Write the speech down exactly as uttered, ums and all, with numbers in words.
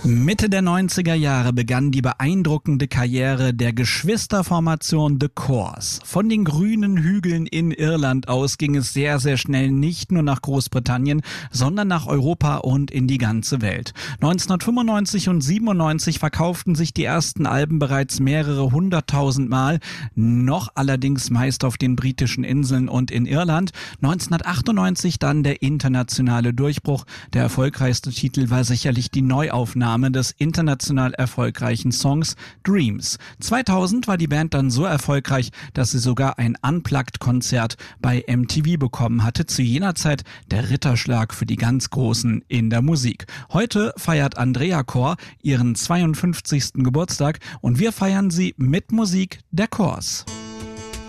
Mitte der neunziger Jahre begann die beeindruckende Karriere der Geschwisterformation The Corrs. Von den grünen Hügeln in Irland aus ging es sehr, sehr schnell nicht nur nach Großbritannien, sondern nach Europa und in die ganze Welt. neunzehnhundertfünfundneunzig und siebenundneunzig verkauften sich die ersten Alben bereits mehrere hunderttausend Mal, noch allerdings meist auf den britischen Inseln und in Irland. neunzehnhundertachtundneunzig dann der internationale Durchbruch. Der erfolgreichste Titel war sicherlich die Neuaufnahme des international erfolgreichen Songs Dreams. zweitausend war die Band dann so erfolgreich, dass sie sogar ein Unplugged-Konzert bei M T V bekommen hatte. Zu jener Zeit der Ritterschlag für die ganz Großen in der Musik. Heute feiert Andrea Corr ihren zweiundfünfzigsten Geburtstag und wir feiern sie mit Musik der Corrs.